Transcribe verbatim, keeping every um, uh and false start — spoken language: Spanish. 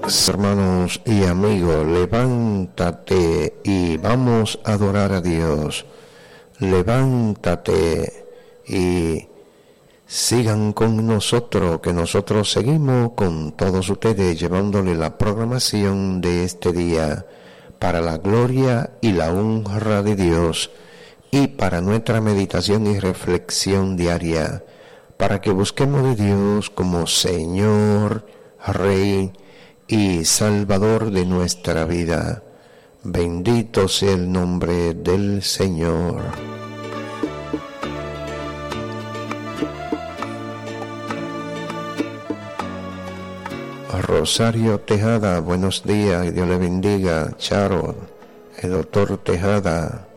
Hermanos y amigos, levántate y vamos a adorar a Dios. Levántate y sigan con nosotros, que nosotros seguimos con todos ustedes llevándole la programación de este día para la gloria y la honra de Dios y para nuestra meditación y reflexión diaria, para que busquemos de Dios como Señor, Rey y Salvador de nuestra vida. Bendito sea el nombre del Señor. Rosario Tejada, buenos días, Dios le bendiga. Charo, el doctor Tejada,